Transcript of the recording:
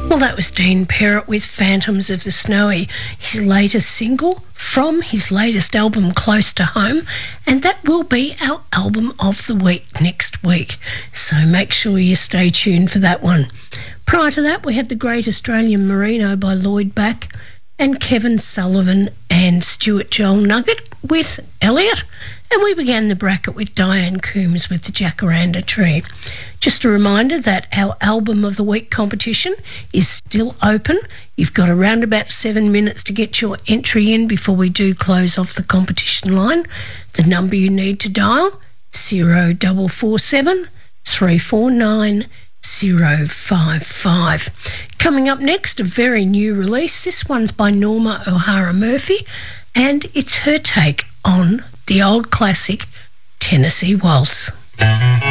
Well, that was Dean Perrott with Phantoms of the Snowy, his latest single from his latest album, Close to Home, and that will be our album of the week next week. So make sure you stay tuned for that one. Prior to that, we had The Great Australian Merino by Lloyd Back and Kevin Sullivan and Stuart Joel Nugget with Elliot. And we began the bracket with Diane Coombs with The Jacaranda Tree. Just a reminder that our Album of the Week competition is still open. You've got around about 7 minutes to get your entry in before we do close off the competition line. The number you need to dial, 0447 349 055. Coming up next, a very new release. This one's by Norma O'Hara Murphy, and it's her take on the old classic Tennessee Waltz.